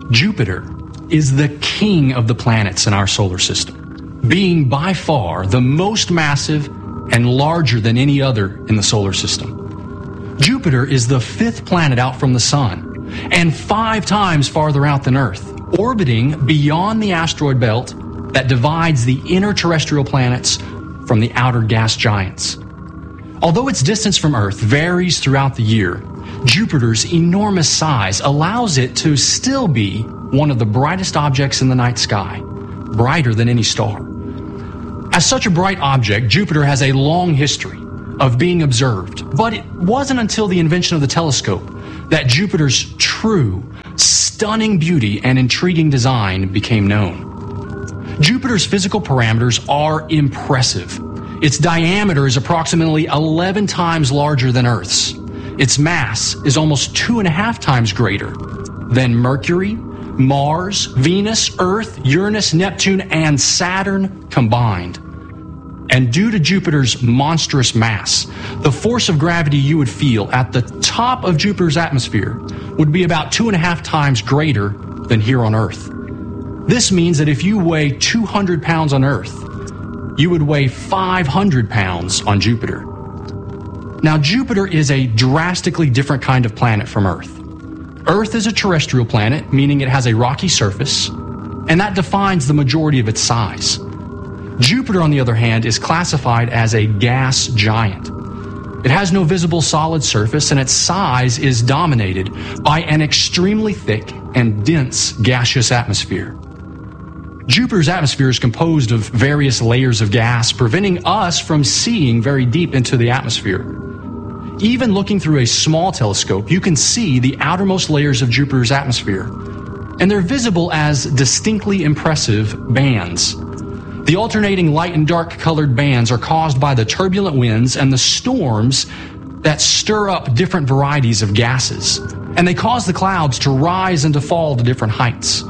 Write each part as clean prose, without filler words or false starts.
Jupiter is the king of the planets in our solar system, being by far the most massive and larger than any other in the solar system. Jupiter is the fifth planet out from the Sun and 5 times farther out than Earth, orbiting beyond the asteroid belt that divides the inner terrestrial planets from the outer gas giants. Although its distance from Earth varies throughout the year, Jupiter's enormous size allows it to still be one of the brightest objects in the night sky, brighter than any star. As such a bright object, Jupiter has a long history of being observed, but it wasn't until the invention of the telescope that Jupiter's true, stunning beauty and intriguing design became known. Jupiter's physical parameters are impressive. Its diameter is approximately 11 times larger than Earth's. Its mass is almost 2.5 times greater than Mercury, Mars, Venus, Earth, Uranus, Neptune, and Saturn combined. And due to Jupiter's monstrous mass, the force of gravity you would feel at the top of Jupiter's atmosphere would be about 2.5 times greater than here on Earth. This means that if you weigh 200 pounds on Earth, you would weigh 500 pounds on Jupiter. Now, Jupiter is a drastically different kind of planet from Earth. Earth is a terrestrial planet, meaning it has a rocky surface, and that defines the majority of its size. Jupiter, on the other hand, is classified as a gas giant. It has no visible solid surface, and its size is dominated by an extremely thick and dense gaseous atmosphere. Jupiter's atmosphere is composed of various layers of gas, preventing us from seeing very deep into the atmosphere. Even looking through a small telescope, you can see the outermost layers of Jupiter's atmosphere, and they're visible as distinctly impressive bands. The alternating light and dark colored bands are caused by the turbulent winds and the storms that stir up different varieties of gases, and they cause the clouds to rise and to fall to different heights.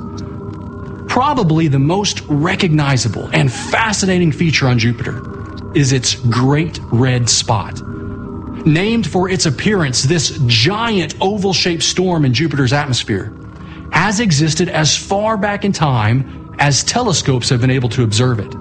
Probably the most recognizable and fascinating feature on Jupiter is its Great Red Spot. Named for its appearance, this giant oval-shaped storm in Jupiter's atmosphere has existed as far back in time as telescopes have been able to observe it.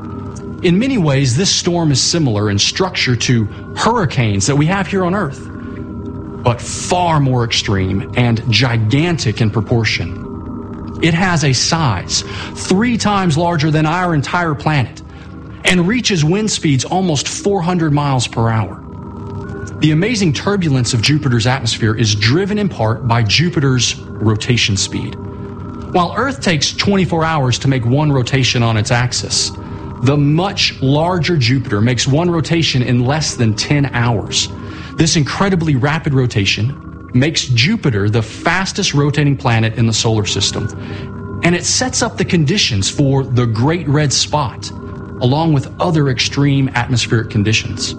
In many ways, this storm is similar in structure to hurricanes that we have here on Earth, but far more extreme and gigantic in proportion. It has a size 3 times larger than our entire planet and reaches wind speeds almost 400 miles per hour. The amazing turbulence of Jupiter's atmosphere is driven in part by Jupiter's rotation speed. While Earth takes 24 hours to make one rotation on its axis, the much larger Jupiter makes one rotation in less than 10 hours. This incredibly rapid rotation makes Jupiter the fastest rotating planet in the solar system, and it sets up the conditions for the Great Red Spot, along with other extreme atmospheric conditions.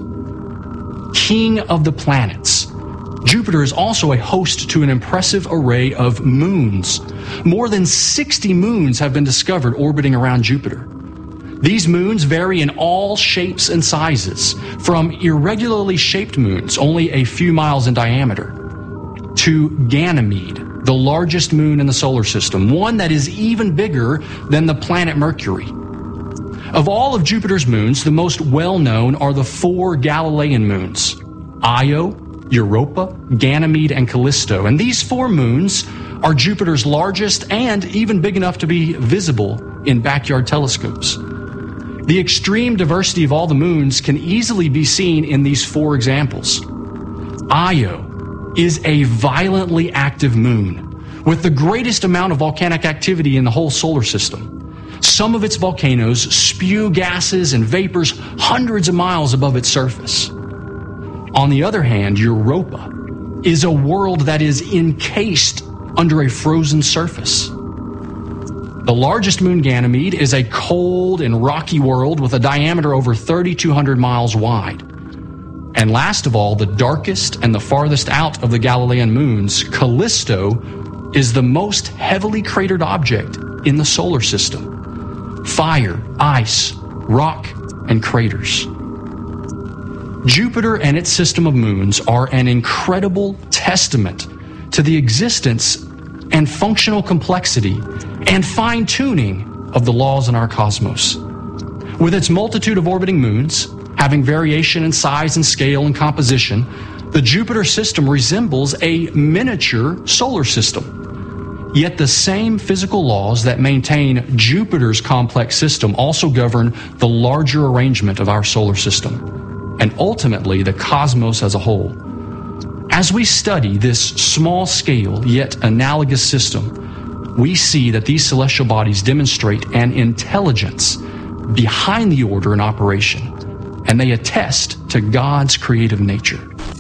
King of the planets, Jupiter is also a host to an impressive array of moons. More than 60 moons have been discovered orbiting around Jupiter. These moons vary in all shapes and sizes, from irregularly shaped moons only a few miles in diameter, to Ganymede, the largest moon in the solar system, one that is even bigger than the planet Mercury. Of all of Jupiter's moons, the most well-known are the 4 Galilean moons, Io, Europa, Ganymede, and Callisto. And these 4 moons are Jupiter's largest and even big enough to be visible in backyard telescopes. The extreme diversity of all the moons can easily be seen in these 4 examples. Io is a violently active moon with the greatest amount of volcanic activity in the whole solar system. Some of its volcanoes spew gases and vapors hundreds of miles above its surface. On the other hand, Europa is a world that is encased under a frozen surface. The largest moon, Ganymede, is a cold and rocky world with a diameter over 3,200 miles wide. And last of all, the darkest and the farthest out of the Galilean moons, Callisto, is the most heavily cratered object in the solar system. Fire, ice, rock, and craters. Jupiter and its system of moons are an incredible testament to the existence and functional complexity and fine-tuning of the laws in our cosmos. With its multitude of orbiting moons, having variation in size and scale and composition, the Jupiter system resembles a miniature solar system. Yet the same physical laws that maintain Jupiter's complex system also govern the larger arrangement of our solar system, and ultimately the cosmos as a whole. As we study this small-scale yet analogous system, we see that these celestial bodies demonstrate an intelligence behind the order in operation, and they attest to God's creative nature.